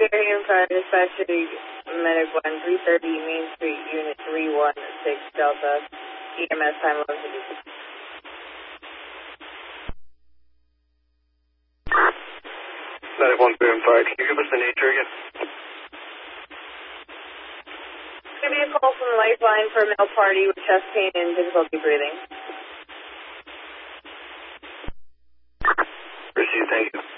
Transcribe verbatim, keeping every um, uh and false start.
Hurricane Fire Dispatcher, Medic one, three thirty Main Street, Unit three one six Delta, E M S time eleven fifty-six. Medic one, three one five, can you give us the nature again? Give me a call from the Lifeline for a male party with chest pain and difficulty breathing. Received, thank you.